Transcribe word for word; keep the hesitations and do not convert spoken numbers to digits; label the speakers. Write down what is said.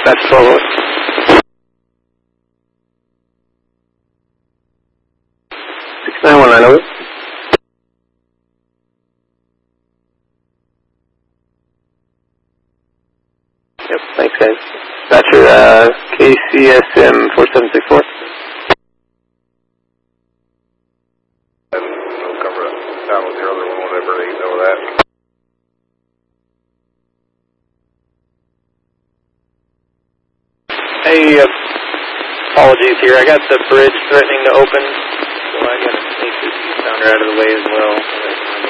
Speaker 1: That's twelve. six nine one nine, over. Yep, thanks guys. Roger, uh, K C S M four seven six four.
Speaker 2: And we'll cover it down with your other one whenever they know that.
Speaker 3: Hey, uh, apologies here. I got the bridge threatening to open, so I got to take this sounder out of the way as well.